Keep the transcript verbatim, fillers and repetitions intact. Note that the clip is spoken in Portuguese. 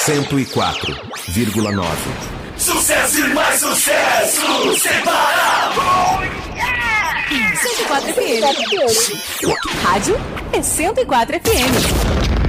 cento e quatro vírgula nove. Sucesso e mais sucesso! Sem parar! cento e quatro F M. Rádio é cento e quatro F M.